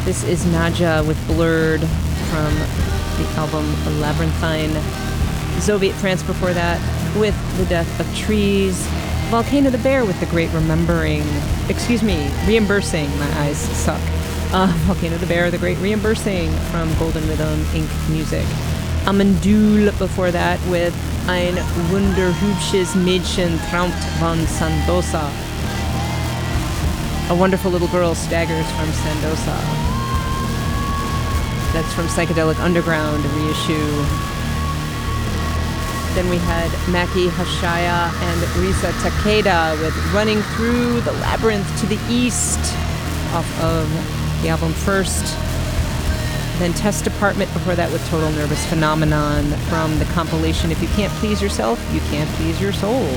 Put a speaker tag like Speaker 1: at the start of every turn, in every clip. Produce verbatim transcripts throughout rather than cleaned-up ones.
Speaker 1: This is Nadja with Blurred from the album Labyrinthine. Soviet France before that with The Death of Trees. Volcano the Bear with The Great Remembering. Excuse me, Reimbursing. My eyes suck. Uh, Volcano the Bear, The Great Reimbursing from Golden Rhythm Incorporated. Music. Amandul before that with Ein wunderhübsches Mädchen träumt von Sandosa. A Wonderful Little Girl Staggers from Sandosa. That's from Psychedelic Underground, a reissue. Then we had Maki Hashaya and Risa Takeda with Running Through the Labyrinth to the East off of the album First. Then Test Department before that with Total Nervous Phenomenon from the compilation If You Can't Please Yourself, You Can't Please Your Soul.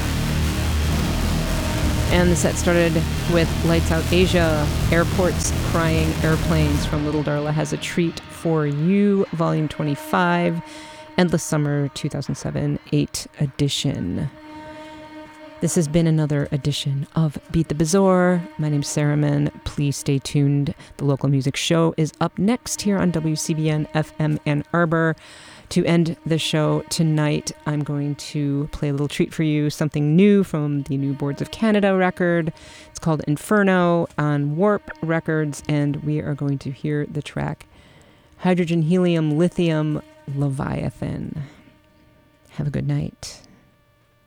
Speaker 1: And the set started with Lights Out Asia, Airports Crying Airplanes from Little Darla Has a Treat for You, Volume twenty-five, Endless Summer two thousand seven eight edition. This has been another edition of Beat the Bazaar. My name's Sarah Mann. Please stay tuned. The local music show is up next here on W C B N F M Ann Arbor. To end the show tonight, I'm going to play a little treat for you, something new from the new Boards of Canada record. It's called Inferno on Warp Records, and we are going to hear the track Hydrogen Helium Lithium Leviathan. Have a good night.